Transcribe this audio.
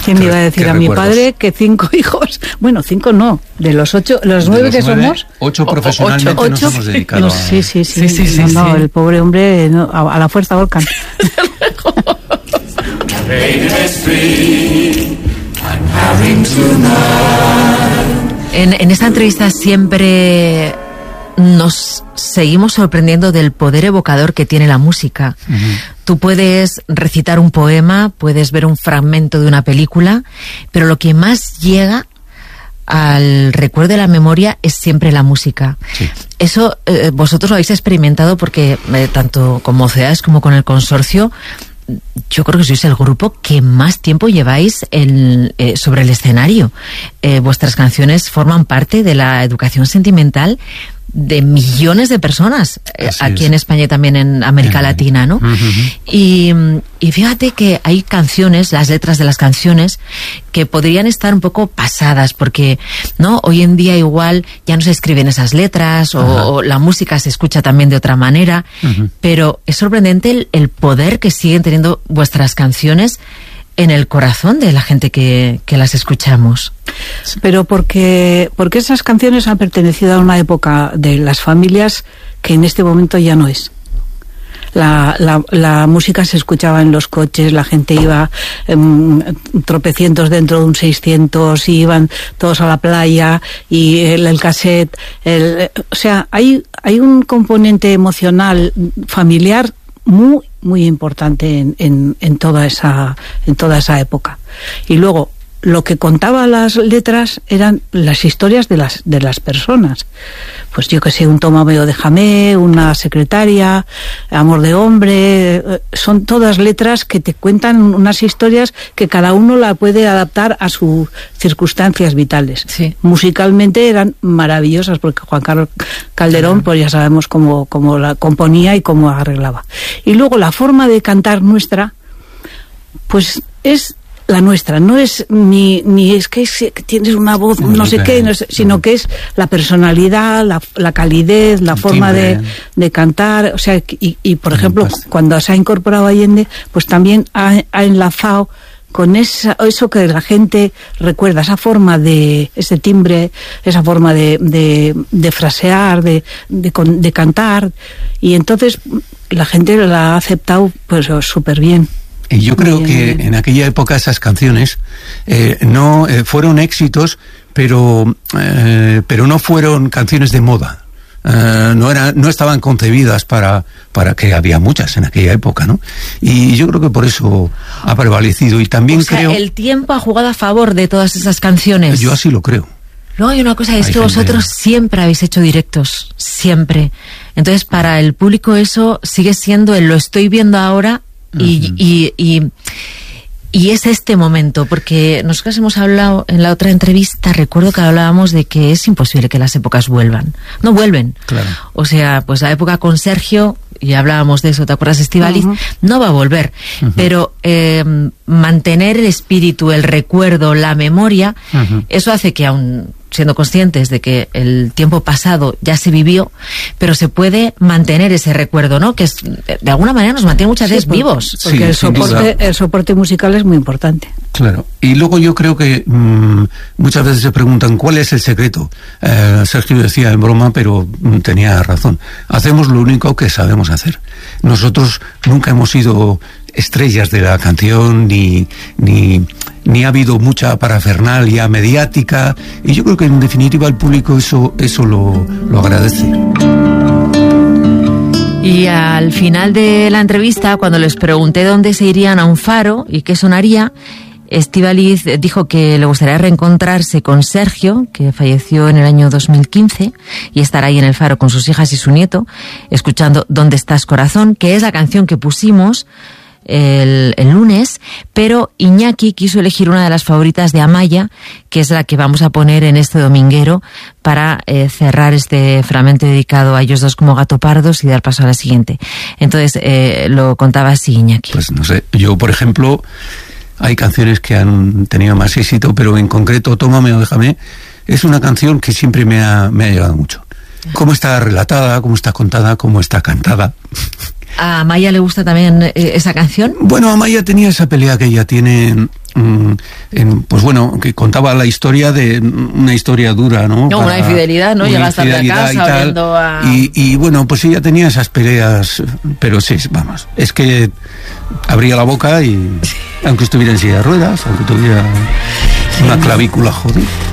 ¿Quién me iba a decir a mi padre que 5 hijos? Bueno, 5 no, de los 8, los 9 que somos. 8 profesionalmente nos hemos dedicado a... Sí. No, el pobre hombre, no, a la fuerza volcan. En esta entrevista siempre nos seguimos sorprendiendo del poder evocador que tiene la música. Uh-huh. Tú puedes recitar un poema, puedes ver un fragmento de una película, pero lo que más llega al recuerdo de la memoria es siempre la música. Sí. Eso vosotros lo habéis experimentado porque tanto con Mocedades como con el Consorcio, yo creo que sois el grupo que más tiempo lleváis sobre el escenario. Vuestras canciones forman parte de la educación sentimental de millones de personas aquí en España y también en América Latina, ¿no? Y fíjate que hay canciones, las letras de las canciones, que podrían estar un poco pasadas, porque no hoy en día igual ya no se escriben esas letras o la música se escucha también de otra manera, pero es sorprendente el poder que siguen teniendo vuestras canciones en el corazón de la gente que las escuchamos. Pero porque esas canciones han pertenecido a una época de las familias que en este momento ya no es. La música se escuchaba en los coches, la gente iba tropecientos dentro de un 600 y iban todos a la playa y el cassette, o sea, hay un componente emocional familiar muy importante en toda esa época. Y luego lo que contaba las letras eran las historias de las personas. Pues yo que sé, un Tómame o déjame, una secretaria, Amor de hombre, son todas letras que te cuentan unas historias que cada uno la puede adaptar a sus circunstancias vitales. Sí. Musicalmente eran maravillosas porque Juan Carlos Calderón, pues ya sabemos cómo la componía y cómo arreglaba. Y luego la forma de cantar nuestra, pues es la nuestra, no es ni es que tienes una voz no sé qué, sino que es la personalidad, la calidez, la forma de cantar, o sea, y por ejemplo, cuando se ha incorporado Allende, pues también ha enlazado con eso que la gente recuerda, esa forma ese timbre, esa forma de frasear, de cantar, y entonces la gente la ha aceptado pues súper bien. Y yo creo que en aquella época esas canciones no fueron éxitos, pero no fueron canciones de moda. No estaban concebidas para que había muchas en aquella época, ¿no? Y yo creo que por eso ha prevalecido. Y también creo... el tiempo ha jugado a favor de todas esas canciones. Yo así lo creo. Luego hay una cosa, es que vosotros siempre habéis hecho directos, siempre. Entonces para el público eso sigue siendo lo estoy viendo ahora. Y es este momento, porque nosotros hemos hablado en la otra entrevista, recuerdo que hablábamos de que es imposible que las épocas vuelvan. No vuelven. Claro. O sea, pues la época con Sergio, y hablábamos de eso, ¿te acuerdas, Estíbaliz? No va a volver. Pero mantener el espíritu, el recuerdo, la memoria, eso hace que aún siendo conscientes de que el tiempo pasado ya se vivió, pero se puede mantener ese recuerdo, ¿no? Que de alguna manera nos mantiene muchas veces vivos. Porque el soporte musical es muy importante. Claro. Y luego yo creo que muchas veces se preguntan ¿cuál es el secreto? Sergio decía en broma, pero tenía razón. Hacemos lo único que sabemos hacer. Nosotros nunca hemos sido estrellas de la canción, ni ha habido mucha parafernalia mediática, y yo creo que en definitiva el público eso lo agradece. Y al final de la entrevista, cuando les pregunté dónde se irían a un faro y qué sonaría, Estíbaliz dijo que le gustaría reencontrarse con Sergio, que falleció en el año 2015, y estar ahí en el faro con sus hijas y su nieto, escuchando ¿Dónde estás, corazón?, que es la canción que pusimos el lunes, pero Iñaki quiso elegir una de las favoritas de Amaya, que es la que vamos a poner en este dominguero para cerrar este fragmento dedicado a ellos dos como Gato Pardos y dar paso a la siguiente. Entonces lo contaba así Iñaki. Pues no sé, yo por ejemplo hay canciones que han tenido más éxito, pero en concreto Tómame o déjame es una canción que siempre me ha llegado mucho. Cómo está relatada, cómo está contada, cómo está cantada. ¿A Maya le gusta también esa canción? Bueno, a Maya tenía esa pelea que ella tiene, pues bueno, que contaba la historia de una historia dura, ¿no? No, una infidelidad, ¿no? Llegas tarde a casa oliendo a... Y bueno, pues ella tenía esas peleas, pero sí, vamos, es que abría la boca y aunque estuviera en silla de ruedas, aunque tuviera una clavícula jodida.